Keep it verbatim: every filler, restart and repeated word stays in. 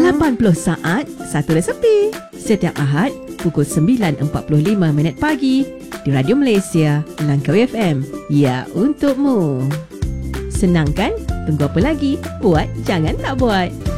lapan puluh saat, satu resepi. Setiap Ahad, pukul sembilan empat puluh lima minit pagi di Radio Malaysia, Langkawi F M. Ya, untukmu. Senang kan? Tunggu apa lagi? Buat jangan tak buat.